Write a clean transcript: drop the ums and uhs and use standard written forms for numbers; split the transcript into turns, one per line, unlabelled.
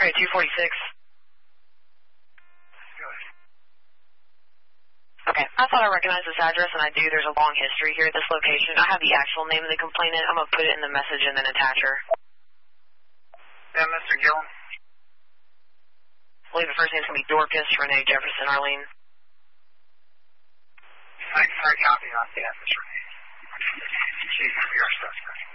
All right, 246. Okay, I thought I recognized this address, and I do. There's a long history here at this location. I have the actual name of the complainant. I'm going to put it in the message and then attach her.
Yeah, Mr. Gillen.
I believe the first name's going to be Dorcas, Renee Jefferson, Arlene.
I copy on that, Mr. Renee. She's your suspect.